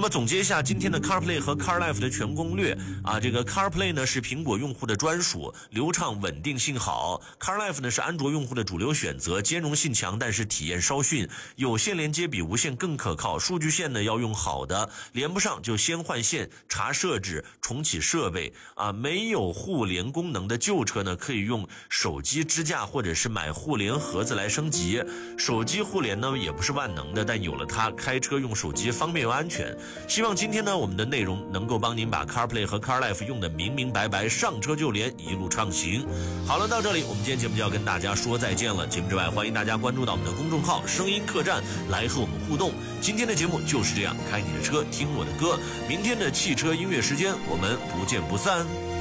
么总结一下今天的 CarPlay 和 CarLife 的全攻略啊，这个 CarPlay 呢是苹果用户的专属，流畅稳定性好。CarLife 呢是安卓用户的主流选择，兼容性强，但是体验稍逊。有线连接比无线更可靠，数据线呢要用好的，连不上就先换线，查设置，重启设备啊。没有互联功能的旧车呢，可以用手机支架或者是买互联盒子来升级。手机互联呢也不是万能的，但有了它，开车用手机方便又安全。希望今天呢我们的内容能够帮您把 CarPlay 和 CarLife 用得明明白白，上车就连，一路畅行。好了，到这里我们今天节目就要跟大家说再见了。节目之外，欢迎大家关注到我们的公众号声音客栈来和我们互动。今天的节目就是这样，开你的车听我的歌，明天的汽车音乐时间我们不见不散。